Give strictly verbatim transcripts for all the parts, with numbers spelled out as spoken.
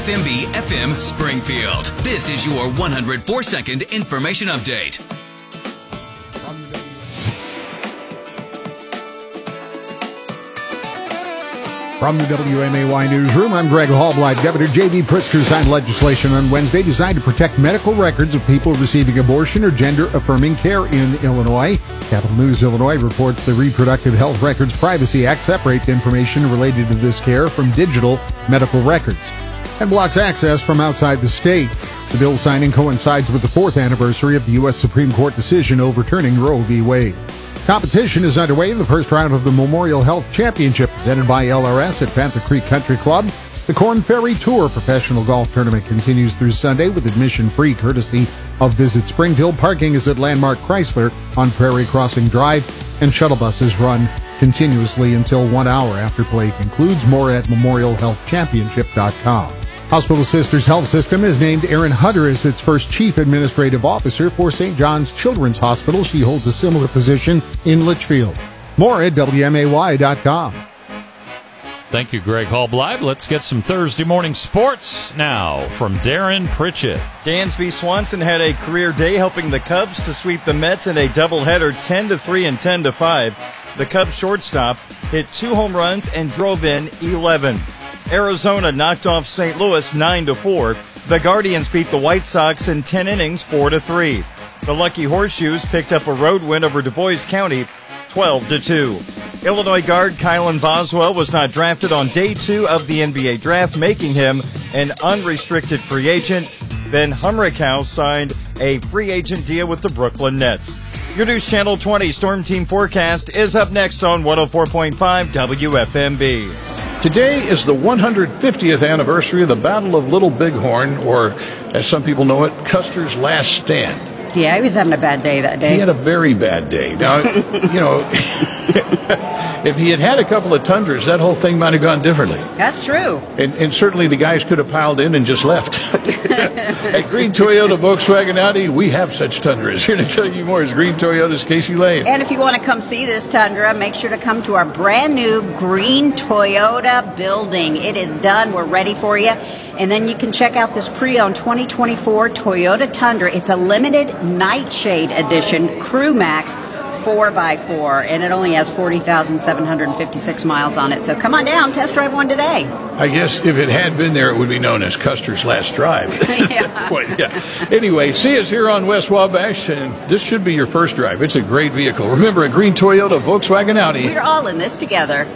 F M B F M Springfield. This is your one hundred four second information update. From the W M A Y Newsroom, I'm Greg Hallblight. Governor J B. Pritzker signed legislation on Wednesday designed to protect medical records of people receiving abortion or gender-affirming care in Illinois. Capital News Illinois reports the Reproductive Health Records Privacy Act separates information related to this care from digital medical records and blocks access from outside the state. The bill signing coincides with the fourth anniversary of the U S Supreme Court decision overturning Roe v. Wade. Competition is underway in the first round of the Memorial Health Championship presented by L R S at Panther Creek Country Club. The Corn Ferry Tour professional golf tournament continues through Sunday with admission free courtesy of Visit Springfield. Parking is at Landmark Chrysler on Prairie Crossing Drive, and shuttle buses run continuously until one hour after play concludes. More at memorial health championship dot com. Hospital Sisters Health System has named Erin Hunter as its first Chief Administrative Officer for Saint John's Children's Hospital. She holds a similar position in Litchfield. More at W M A Y dot com. Thank you, Greg Hallblight. Let's get some Thursday morning sports now from Darren Pritchett. Dansby Swanson had a career day helping the Cubs to sweep the Mets in a doubleheader ten to three and ten to five. The Cubs shortstop hit two home runs and drove in eleven. Arizona knocked off Saint Louis nine to four. The Guardians beat the White Sox in ten innings four to three. The Lucky Horseshoes picked up a road win over Du Bois County twelve to two. Illinois guard Kylan Boswell was not drafted on day two of the N B A draft, making him an unrestricted free agent. Ben Humrickhouse signed a free agent deal with the Brooklyn Nets. Your News Channel twenty Storm Team Forecast is up next on one oh four point five W F M B. Today is the one hundred fiftieth anniversary of the Battle of Little Bighorn, or as some people know it, Custer's Last Stand. Yeah, he was having a bad day that day. He had a very bad day. Now, you know, if he had had a couple of Tundras, that whole thing might have gone differently. That's true. And, and certainly the guys could have piled in and just left. At Green Toyota, Volkswagen, Audi, we have such Tundras. Here to tell you more is Green Toyota's Casey Lane. And if you want to come see this Tundra, make sure to come to our brand new Green Toyota building. It is done. We're ready for you. And then you can check out this pre-owned twenty twenty-four Toyota Tundra. It's a limited Nightshade Edition Crew Max four by four, and it only has forty thousand seven hundred fifty-six miles on it. So come on down, test drive one today. I guess if it had been there, it would be known as Custer's Last Drive. Yeah. Well, yeah. Anyway, see us here on West Wabash, and this should be your first drive. It's a great vehicle. Remember, a Green Toyota, Volkswagen, Audi. We're all in this together.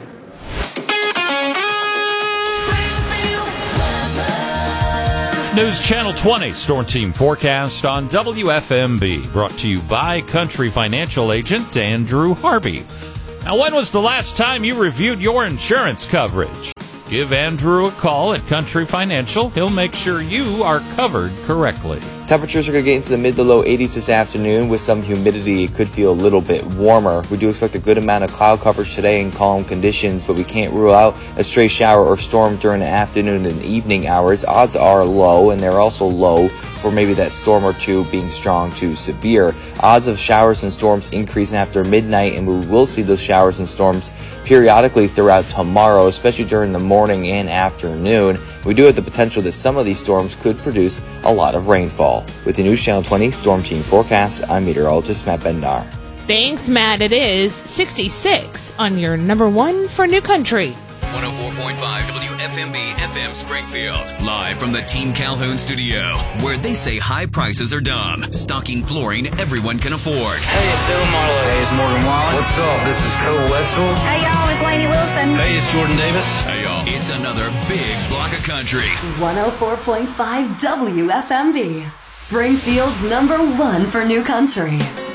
News Channel twenty Storm Team Forecast on W F M B, brought to you by Country Financial Agent Andrew Harvey. Now, when was the last time you reviewed your insurance coverage? Give Andrew a call at Country Financial. He'll make sure you are covered correctly. Temperatures are going to get into the mid to low eighties this afternoon with some humidity. It could feel a little bit warmer. We do expect a good amount of cloud coverage today and calm conditions, but we can't rule out a stray shower or storm during the afternoon and evening hours. Odds are low, and they're also low for maybe that storm or two being strong to severe. Odds of showers and storms increasing after midnight, and we will see those showers and storms periodically throughout tomorrow, especially during the morning and afternoon. We do have the potential that some of these storms could produce a lot of rainfall. With the News Channel twenty Storm Team Forecast, I'm meteorologist Matt Bendar. Thanks, Matt. It is sixty-six on your number one for New Country. one oh four point five W F M B F M Springfield. Live from the Team Calhoun studio, where they say high prices are dumb. Stocking flooring everyone can afford. Hey, it's Dylan Marlowe. Hey, it's Morgan Wallen. What's up? This is Cole Wetzel. Hey, y'all, it's Lainey Wilson. Hey, it's Jordan Davis. Hey, y'all. It's another big block of country. one oh four point five W F M B. Springfield's number one for New Country.